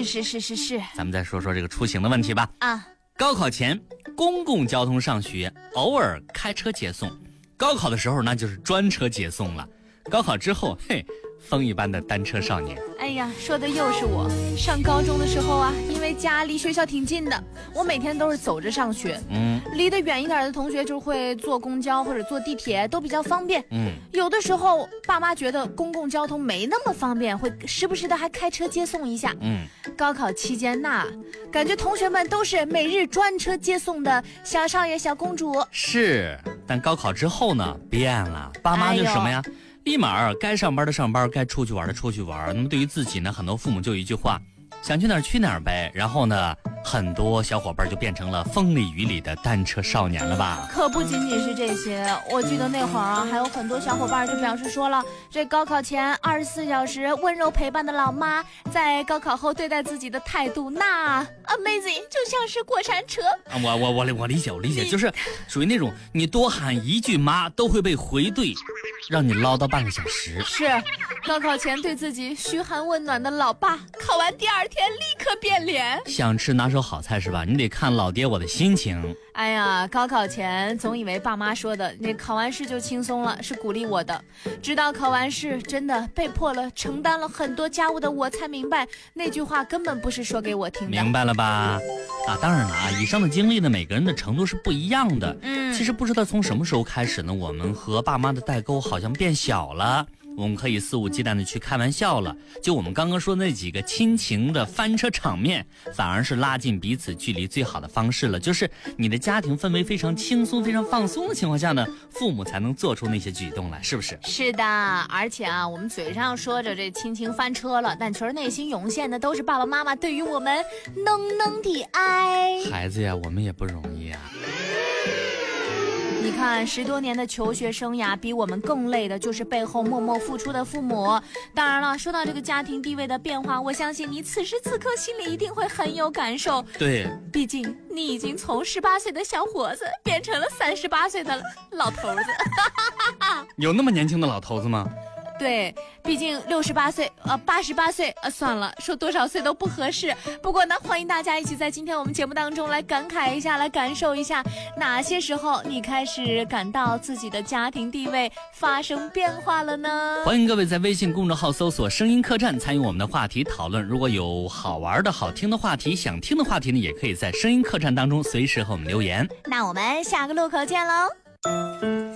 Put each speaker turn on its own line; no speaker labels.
是。
咱们再说说这个出行的问题吧。
啊，
高考前公共交通上学，偶尔开车接送；高考的时候那就是专车接送了；高考之后，风一般的单车少年。
哎呀，说的又是我。上高中的时候啊，因为家离学校挺近的，我每天都是走着上学。离得远一点的同学就会坐公交或者坐地铁，都比较方便。有的时候爸妈觉得公共交通没那么方便，会时不时的还开车接送一下。高考期间那感觉同学们都是每日专车接送的小少爷小公主。
是，但高考之后呢，变了，爸妈就什么呀？立马该上班的上班，该出去玩的出去玩。那么对于自己呢，很多父母就一句话，想去哪儿去哪儿呗。然后呢，很多小伙伴就变成了风里雨里的单车少年了吧？
可不仅仅是这些，我记得那会儿啊，还有很多小伙伴就表示说了，这高考前24小时温柔陪伴的老妈，在高考后对待自己的态度，那 amazing， 就像是过山车。
我理解，就是属于那种你多喊一句妈都会被回怼，让你唠叨半个小时。
是，高考前对自己嘘寒问暖的老爸，考完第2天立刻变脸。
想吃拿手好菜是吧？你得看老爹我的心情。
哎呀，高考前总以为爸妈说的那考完试就轻松了，是鼓励我的，直到考完试真的被迫了承担了很多家务的我才明白，那句话根本不是说给我听的。
明白了吧？当然了啊，以上的经历呢，每个人的程度是不一样的。其实不知道从什么时候开始呢，我们和爸妈的代沟好像变小了。我们可以肆无忌惮的去开玩笑了，就我们刚刚说的那几个亲情的翻车场面，反而是拉近彼此距离最好的方式了。就是你的家庭氛围非常轻松非常放松的情况下呢，父母才能做出那些举动来，是不是？
是的，而且啊，我们嘴上说着这亲情翻车了，但其实内心涌现的都是爸爸妈妈对于我们浓浓的爱。
孩子呀，我们也不容易啊。
你看10多年的求学生涯，比我们更累的就是背后默默付出的父母。当然了，说到这个家庭地位的变化，我相信你此时此刻心里一定会很有感受。
对，
毕竟你已经从18岁的小伙子变成了38岁的老头子。
有那么年轻的老头子吗？
对，毕竟68岁88岁算了，说多少岁都不合适。不过呢，欢迎大家一起在今天我们节目当中来感慨一下，来感受一下哪些时候你开始感到自己的家庭地位发生变化了呢？
欢迎各位在微信公众号搜索声音客栈参与我们的话题讨论。如果有好玩的好听的话题，想听的话题呢，也可以在声音客栈当中随时和我们留言。
那我们下个路口见喽。